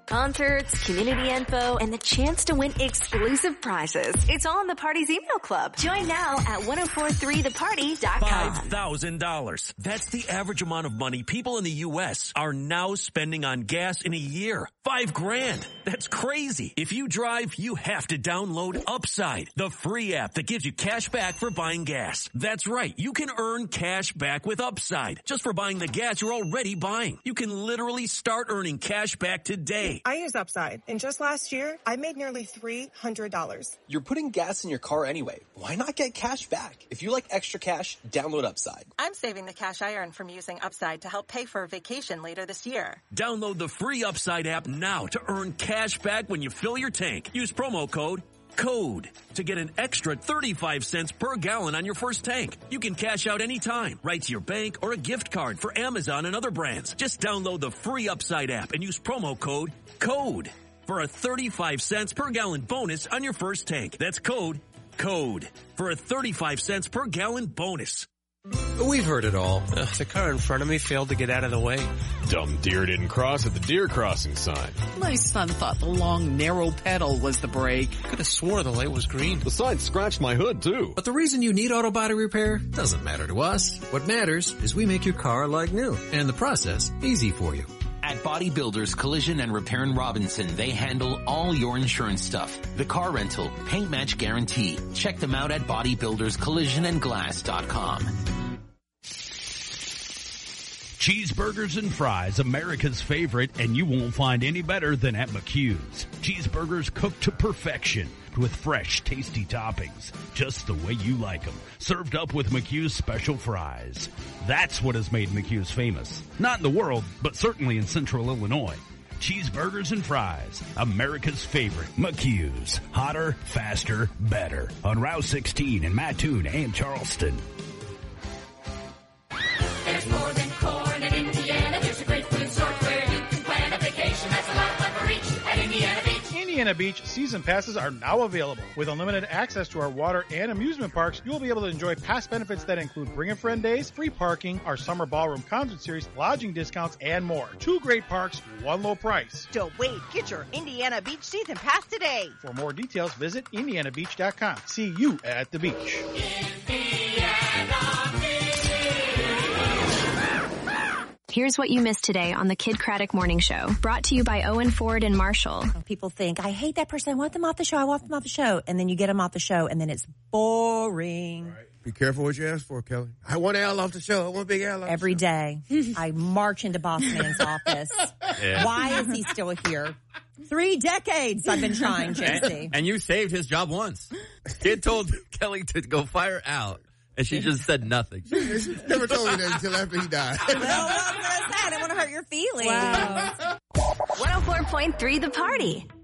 Concerts, community info, and the chance to win exclusive prizes. It's all in the Party's email club. Join now at 1043theparty.com. $5,000. That's the average amount of money people in the U.S. are now spending on gas in a year. $5,000. That's crazy. If you drive, you have to download Upside, the free app that gives you cash back for buying gas. That's right. You can earn cash back with Upside just for buying the gas you're already buying. You can literally start earning cash back today. I use Upside, and just last year, I made nearly $300. You're putting gas in your car anyway. Why not get cash back? If you like extra cash, download Upside. I'm saving the cash I earn from using Upside to help pay for a vacation later this year. Download the free Upside app now to earn cash back when you fill your tank. Use promo code CODE to get an extra 35 cents per gallon on your first tank. You can cash out anytime, right to your bank or a gift card for Amazon and other brands. Just download the free Upside app and use promo code CODE for a 35 cents per gallon bonus on your first tank. That's code CODE for a 35 cents per gallon bonus. We've heard it all. The car in front of me failed to get out of the way. Dumb deer didn't cross at the deer crossing sign. My son thought the long, narrow pedal was the brake. Could have swore the light was green. The sign scratched my hood, too. But the reason you need auto body repair doesn't matter to us. What matters is we make your car like new, and the process easy for you. At Body Builders Collision and Repair in Robinson, they handle all your insurance stuff. The car rental, paint match guarantee. Check them out at bodybuilderscollisionandglass.com. Cheeseburgers and fries, America's favorite, and you won't find any better than at McHugh's. Cheeseburgers cooked to perfection with fresh, tasty toppings, just the way you like them. Served up with McHugh's special fries. That's what has made McHugh's famous. Not in the world, but certainly in Central Illinois. Cheeseburgers and fries, America's favorite, McHugh's. Hotter, faster, better. On Route 16 in Mattoon and Charleston. There's more than corn in Indiana. There's a great food resort where you can plan a vacation. That's a lot of fun for each at Indiana Beach. Indiana Beach season passes are now available. With unlimited access to our water and amusement parks, you'll be able to enjoy past benefits that include Bring a Friend Days, free parking, our summer ballroom concert series, lodging discounts, and more. 2 great parks, 1 low price. Don't wait. Get your Indiana Beach season pass today. For more details, visit IndianaBeach.com. See you at the beach. Here's what you missed today on the Kid Craddock Morning Show. Brought to you by Owen Ford and Marshall. People think, I hate that person. I want them off the show. I want them off the show. And then you get them off the show, and then it's boring. Right. Be careful what you ask for, Kelly. I want Al off the show. I want Big Al off Every the show. day, I march into Boss Man's office. Yeah. Why is he still here? 3 decades I've been trying, JC. And you saved his job once. Kid told Kelly to go fire out. And she just said nothing. She never told me that until after he died. Well, what was I going to say? I didn't want to hurt your feelings. Wow. 104.3 The Party.